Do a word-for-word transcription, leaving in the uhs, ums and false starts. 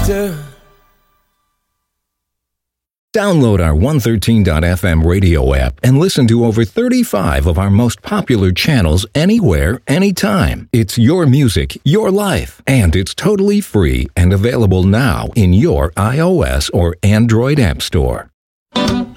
doctor. Download our one thirteen dot f m radio app and listen to over thirty-five of our most popular channels anywhere, anytime. It's your music, your life, and it's totally free and available now in your iOS or Android app store.